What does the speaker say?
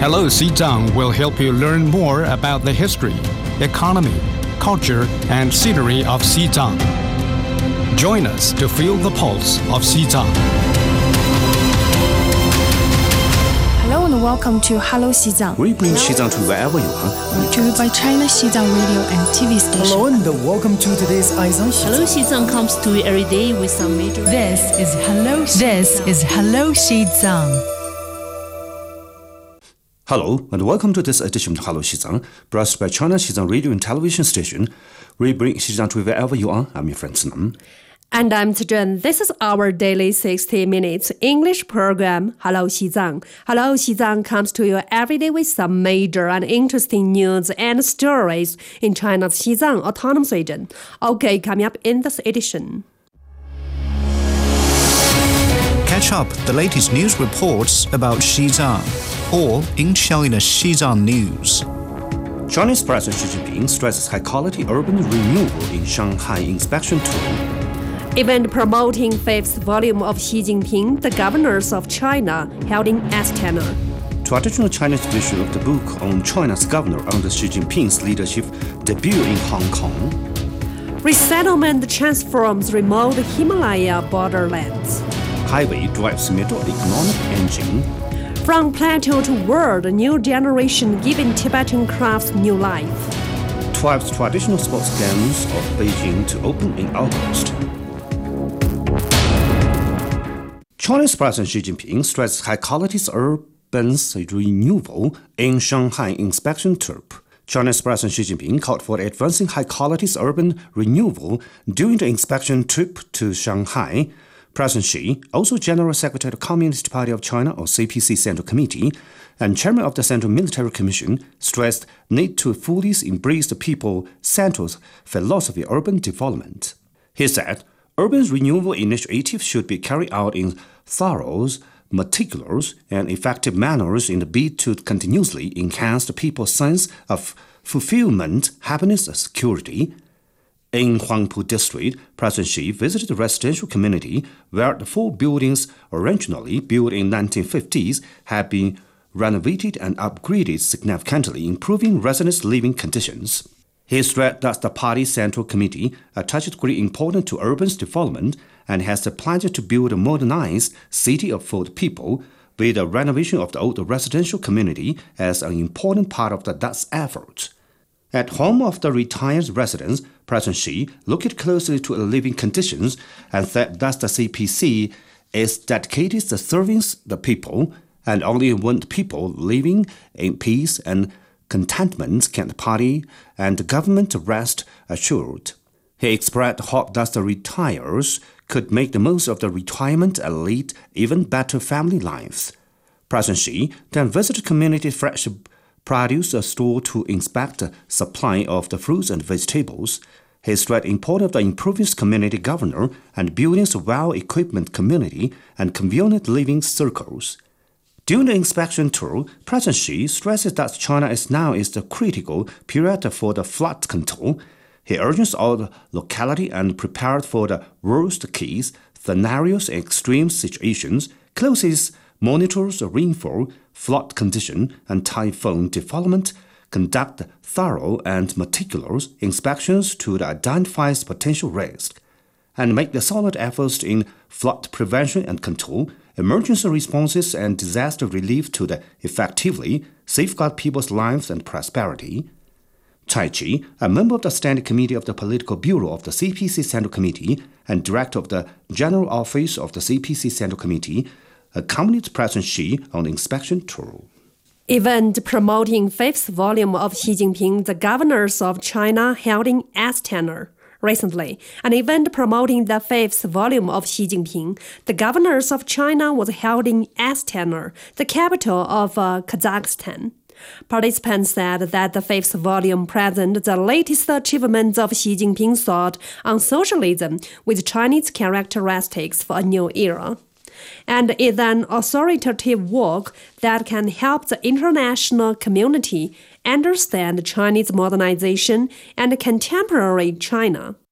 Hello Xizang will help you learn more about the history, economy, culture, and scenery of Xizang. Join us to feel the pulse of Xizang. Hello and welcome to Hello Xizang. We bring Xizang to wherever you are. Distributed by China Xizang Radio and TV station. Hello and welcome to today's Aizang Xizang. Hello Xizang comes to you every day with some major... This is Hello Xizang. Hello and welcome to this edition of Hello Xizang, brought by China Xizang Radio and Television Station. We bring Xizang to wherever you are. I'm your friend Nam. And I'm Zhen. This is our daily 60 minutes English program, Hello Xizang. Hello Xizang comes to you every day with some major and interesting news and stories in China's Xizang Autonomous Region. Okay, coming up in this edition. Catch up the latest news reports about Xizang or in China Xizang News. Chinese President Xi Jinping stresses high-quality urban renewal in Shanghai inspection tour. Event promoting fifth volume of Xi Jinping, the Governors of China, held in Astana. Traditional Chinese version of the book on China's governor under Xi Jinping's leadership debut in Hong Kong. Resettlement transforms remote Himalaya borderlands. Highway drives middle economic engine. From plateau to world, a new generation giving Tibetan crafts new life. 12 traditional sports games of Beijing to open in August. Chinese President Xi Jinping stresses high-quality urban renewal in Shanghai inspection trip. Chinese President Xi Jinping called for advancing high-quality urban renewal during the inspection trip to Shanghai. President Xi, also General Secretary of the Communist Party of China or CPC Central Committee and Chairman of the Central Military Commission, stressed need to fully embrace the people-centered philosophy of urban development. He said, urban renewal initiatives should be carried out in thorough, meticulous, and effective manners in the bid to continuously enhance the people's sense of fulfillment, happiness, and security. In Huangpu District, President Xi visited the residential community where the 4 buildings originally built in 1950s have been renovated and upgraded significantly, improving residents' living conditions. He stressed that the party's Central Committee attaches great importance to urban development and has the plan to build a modernized city for the people, with the renovation of the old residential community as an important part of that effort. At home of the retired residents, President Xi looked closely to the living conditions and said that the CPC is dedicated to serving the people and only when people living in peace and contentment can the party and the government rest assured. He expressed hope that the retired could make the most of the retirement and lead even better family lives. President Xi then visited community fresh produce store to inspect the supply of the fruits and vegetables. He stressed the importance of the improving community governor and building a well-equipped community and convenient living circles. During the inspection tour, President Xi stresses that China is the critical period for the flood control. He urges all the locality and prepared for the worst case scenarios and extreme situations, closely monitors the rainfall, flood condition, and typhoon development, conduct thorough and meticulous inspections to identify potential risks, and make the solid efforts in flood prevention and control, emergency responses, and disaster relief to effectively safeguard people's lives and prosperity. Cai Qi, a member of the Standing Committee of the Political Bureau of the CPC Central Committee and Director of the General Office of the CPC Central Committee, accompanied President Xi on the inspection tour. Event promoting fifth volume of Xi Jinping, the Governors of China, held in Astana. Recently, an event promoting the fifth volume of Xi Jinping, the Governors of China, was held in Astana, the capital of Kazakhstan. Participants said that the fifth volume presented the latest achievements of Xi Jinping's thought on socialism with Chinese characteristics for a new era. And is an authoritative work that can help the international community understand Chinese modernization and contemporary China.